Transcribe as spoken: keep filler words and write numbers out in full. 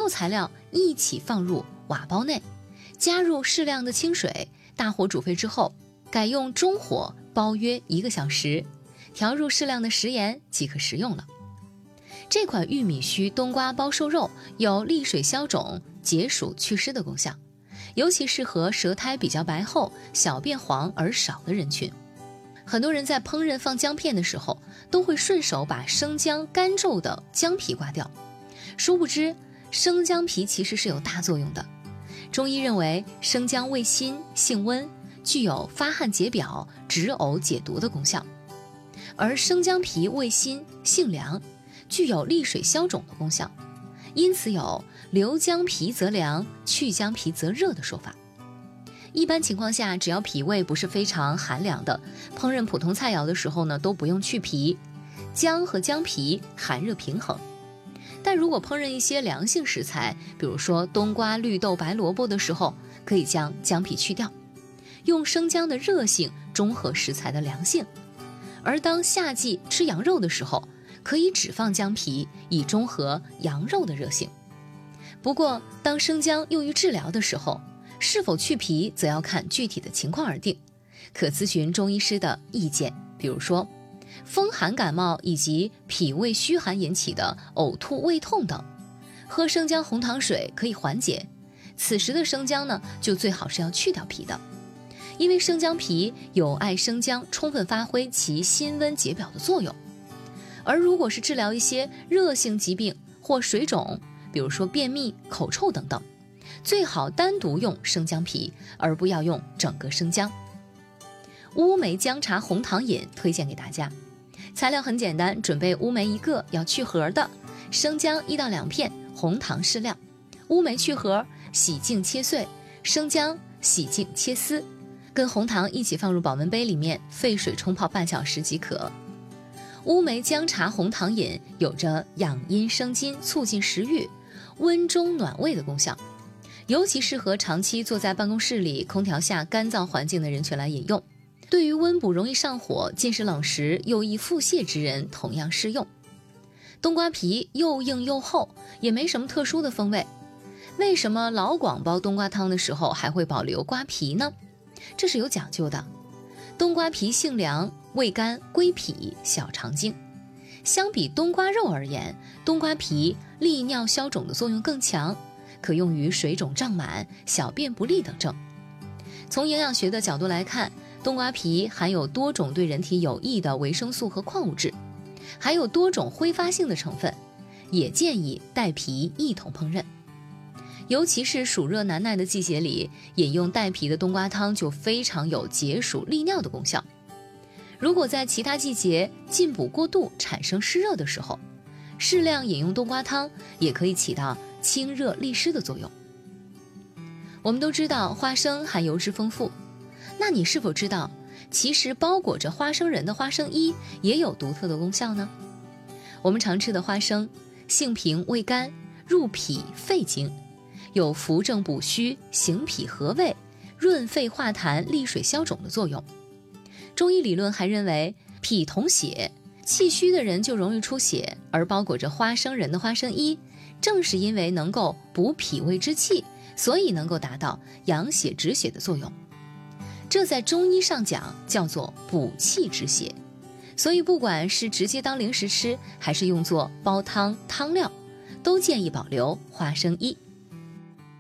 有材料一起放入瓦煲内，加入适量的清水，大火煮沸之后，改用中火煲约一个小时，调入适量的食盐即可食用了。这款玉米须冬瓜煲瘦肉有利水消肿、解暑祛湿的功效，尤其适合舌苔比较白厚、小便黄而少的人群。很多人在烹饪放姜片的时候，都会顺手把生姜干皱的姜皮刮掉，殊不知生姜皮其实是有大作用的。中医认为生姜味辛性温，具有发汗解表、止呕解毒的功效，而生姜皮味辛性凉，具有利水消肿的功效，因此有留姜皮则凉，去姜皮则热的说法。一般情况下，只要脾胃不是非常寒凉的，烹饪普通菜肴的时候呢，都不用去皮。姜和姜皮寒热平衡。但如果烹饪一些凉性食材，比如说冬瓜、绿豆、白萝卜的时候，可以将姜皮去掉，用生姜的热性中和食材的凉性。而当夏季吃羊肉的时候，可以只放姜皮，以中和羊肉的热性。不过当生姜用于治疗的时候，是否去皮则要看具体的情况而定，可咨询中医师的意见。比如说风寒感冒以及脾胃虚寒引起的呕吐胃痛等，喝生姜红糖水可以缓解。此时的生姜呢，就最好是要去掉皮的，因为生姜皮有碍生姜充分发挥其辛温解表的作用。而如果是治疗一些热性疾病或水肿，比如说便秘、口臭等等，最好单独用生姜皮，而不要用整个生姜。乌梅姜茶红糖饮推荐给大家，材料很简单，准备乌梅一个，要去核的，生姜一到两片，红糖适量。乌梅去核，洗净切碎，生姜洗净切丝，跟红糖一起放入保温杯里面，沸水冲泡半小时即可。乌梅姜茶红糖饮有着养阴生津、促进食欲、温中暖胃的功效，尤其适合长期坐在办公室里空调下干燥环境的人群来饮用。对于温补容易上火、进食冷食又易腹泻之人同样适用。冬瓜皮又硬又厚，也没什么特殊的风味，为什么老广煲冬瓜汤的时候还会保留瓜皮呢？这是有讲究的。冬瓜皮性凉，味甘归脾、小肠经。相比冬瓜肉而言，冬瓜皮利尿消肿的作用更强，可用于水肿胀满、小便不利等症。从营养学的角度来看，冬瓜皮含有多种对人体有益的维生素和矿物质，还有多种挥发性的成分，也建议带皮一同烹饪。尤其是暑热难耐的季节里，饮用带皮的冬瓜汤就非常有解暑利尿的功效。如果在其他季节进补过度产生湿热的时候，适量饮用冬瓜汤也可以起到清热利湿的作用。我们都知道花生含油脂丰富，那你是否知道其实包裹着花生仁的花生衣也有独特的功效呢？我们常吃的花生性平味甘，入脾肺经，有扶正补虚、行脾和胃、润肺化痰、利水消肿的作用。中医理论还认为脾统血，气虚的人就容易出血，而包裹着花生仁的花生衣正是因为能够补脾胃之气，所以能够达到养血止血的作用。这在中医上讲叫做补气止血，所以不管是直接当零食吃，还是用作煲汤汤料，都建议保留花生衣。